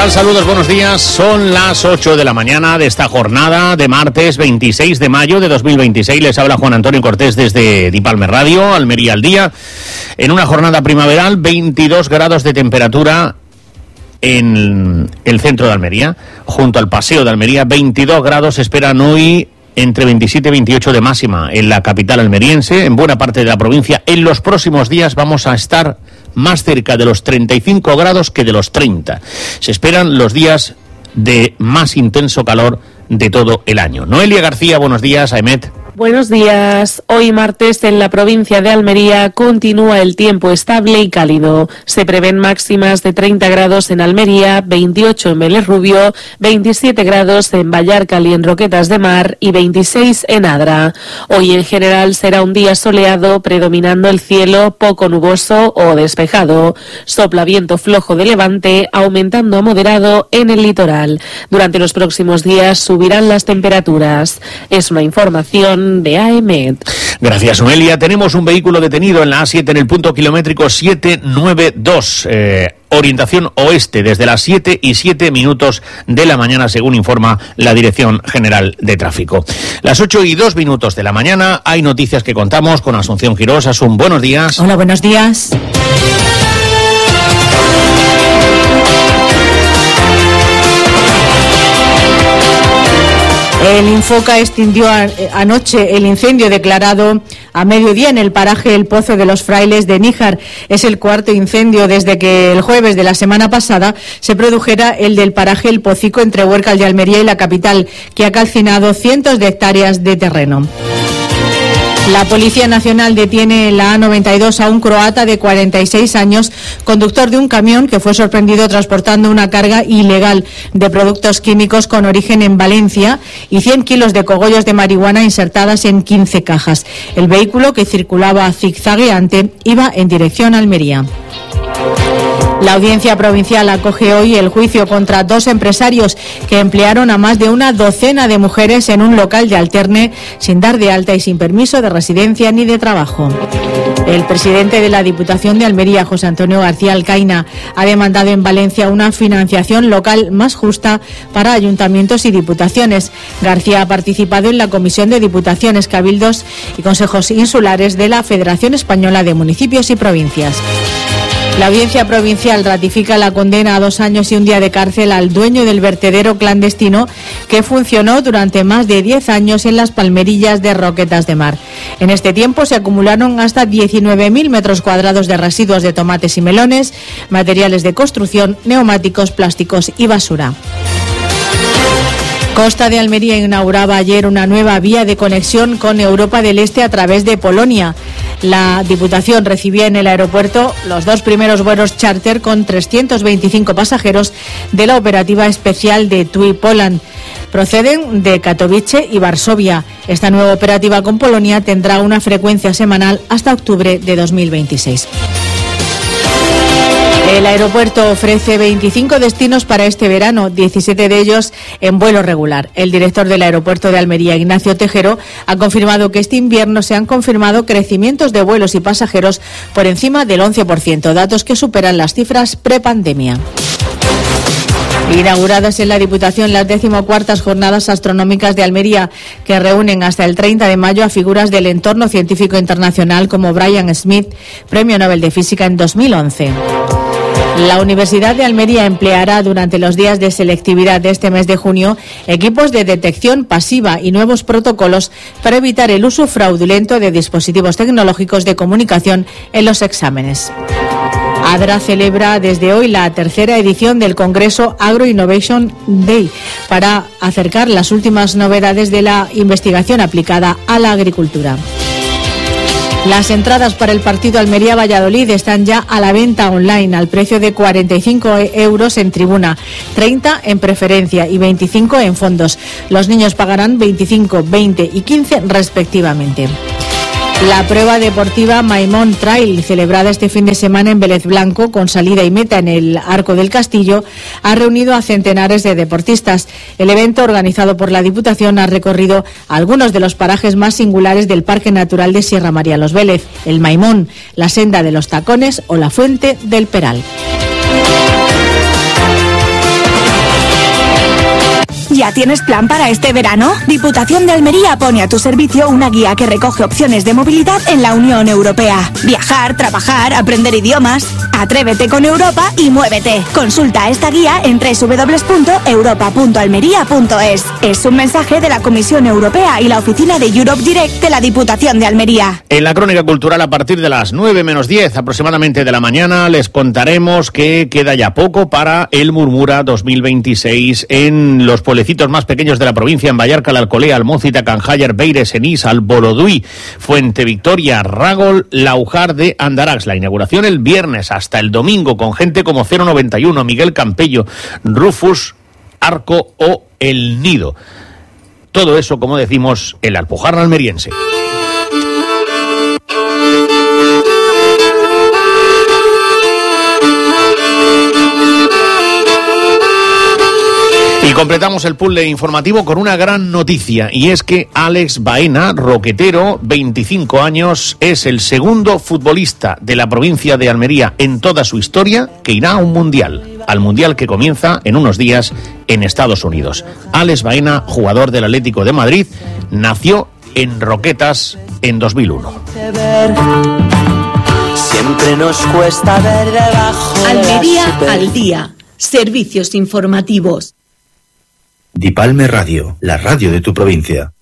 tal? Saludos, buenos días. Son las 8 de la mañana de esta jornada de martes 26 de mayo de 2026. Les habla Juan Antonio Cortés desde Dipalme Radio, Almería al día. En una jornada primaveral, 22 grados de temperatura en el centro de Almería. Junto al Paseo de Almería, 22 grados esperan hoy, entre 27 y 28 de máxima en la capital almeriense, en buena parte de la provincia. En los próximos días vamos a estar más cerca de los 35 grados que de los 30. Se esperan los días de más intenso calor de todo el año. Noelia García, buenos días. Aemet. Buenos días. Hoy martes en la provincia de Almería continúa el tiempo estable y cálido. Se prevén máximas de 30 grados en Almería, 28 en Vélez Rubio, 27 grados en Vallarcal y en Roquetas de Mar y 26 en Adra. Hoy en general será un día soleado, predominando el cielo poco nuboso o despejado. Sopla viento flojo de levante, aumentando a moderado en el litoral. Durante los próximos días subirán las temperaturas. Es una información de AEMET. Gracias, Noelia. Tenemos un vehículo detenido en la A7 en el punto kilométrico 792, orientación oeste, desde las 7:07 de la mañana, según informa la Dirección General de Tráfico. Las 8:02 de la mañana, hay noticias que contamos con Asunción Quirós. Asun, buenos días. Hola, buenos días. El Infoca extinguió anoche el incendio declarado a mediodía en el paraje El Pozo de los Frailes de Níjar. Es el cuarto incendio desde que el jueves de la semana pasada se produjera el del paraje El Pocico entre Huércal de Almería y la capital, que ha calcinado cientos de hectáreas de terreno. La Policía Nacional detiene en la A92 a un croata de 46 años, conductor de un camión que fue sorprendido transportando una carga ilegal de productos químicos con origen en Valencia y 100 kilos de cogollos de marihuana insertadas en 15 cajas. El vehículo, que circulaba zigzagueante, iba en dirección a Almería. La Audiencia Provincial acoge hoy el juicio contra dos empresarios que emplearon a más de una docena de mujeres en un local de Alterne sin dar de alta y sin permiso de residencia ni de trabajo. El presidente de la Diputación de Almería, José Antonio García Alcaina, ha demandado en Valencia una financiación local más justa para ayuntamientos y diputaciones. García ha participado en la Comisión de Diputaciones, Cabildos y Consejos Insulares de la Federación Española de Municipios y Provincias. La Audiencia Provincial ratifica la condena a 2 años y un día de cárcel al dueño del vertedero clandestino que funcionó durante más de 10 años en las palmerillas de Roquetas de Mar. En este tiempo se acumularon hasta 19.000 metros cuadrados de residuos de tomates y melones, materiales de construcción, neumáticos, plásticos y basura. Costa de Almería inauguraba ayer una nueva vía de conexión con Europa del Este a través de Polonia. La Diputación recibía en el aeropuerto los 2 primeros vuelos charter con 325 pasajeros de la operativa especial de TUI Poland. Proceden de Katowice y Varsovia. Esta nueva operativa con Polonia tendrá una frecuencia semanal hasta octubre de 2026. El aeropuerto ofrece 25 destinos para este verano, 17 de ellos en vuelo regular. El director del aeropuerto de Almería, Ignacio Tejero, ha confirmado que este invierno se han confirmado crecimientos de vuelos y pasajeros por encima del 11%, datos que superan las cifras prepandemia. Inauguradas en la Diputación las 14ª Jornadas Astronómicas de Almería, que reúnen hasta el 30 de mayo a figuras del entorno científico internacional como Brian Smith, Premio Nobel de Física en 2011. La Universidad de Almería empleará durante los días de selectividad de este mes de junio equipos de detección pasiva y nuevos protocolos para evitar el uso fraudulento de dispositivos tecnológicos de comunicación en los exámenes. ADRA celebra desde hoy la 3ª edición del Congreso Agro Innovation Day para acercar las últimas novedades de la investigación aplicada a la agricultura. Las entradas para el partido Almería-Valladolid están ya a la venta online al precio de 45 euros en tribuna, 30 en preferencia y 25 en fondos. Los niños pagarán 25, 20 y 15 respectivamente. La prueba deportiva Maimón Trail, celebrada este fin de semana en Vélez Blanco, con salida y meta en el Arco del Castillo, ha reunido a centenares de deportistas. El evento, organizado por la Diputación, ha recorrido algunos de los parajes más singulares del Parque Natural de Sierra María Los Vélez, el Maimón, la Senda de los Tacones o la Fuente del Peral. ¿Ya tienes plan para este verano? Diputación de Almería pone a tu servicio una guía que recoge opciones de movilidad en la Unión Europea. Viajar, trabajar, aprender idiomas. Atrévete con Europa y muévete. Consulta esta guía en www.europa.almería.es. Es un mensaje de la Comisión Europea y la oficina de Europe Direct de la Diputación de Almería. En la crónica cultural, a partir de las 9 menos 10 aproximadamente de la mañana, les contaremos que queda ya poco para el Murmura 2026 en los pueblecitos más pequeños de la provincia, en Vallarca, la Alcolea, Almócita, Canjayar, Beires, Enís, Alboroduy, Fuente Victoria, Ragol, Laujar de Andarax. La inauguración el viernes hasta el domingo con gente como 091, Miguel Campello, Rufus, Arco o El Nido. Todo eso, como decimos, en la Alpujarra almeriense. Y completamos el puzzle informativo con una gran noticia, y es que Alex Baena, roquetero, 25 años, es el segundo futbolista de la provincia de Almería en toda su historia que irá a un mundial, al mundial que comienza en unos días en Estados Unidos. Alex Baena, jugador del Atlético de Madrid, nació en Roquetas en 2001. Siempre nos cuesta ver debajo. Almería al día. Servicios informativos. Dipalme Radio, la radio de tu provincia.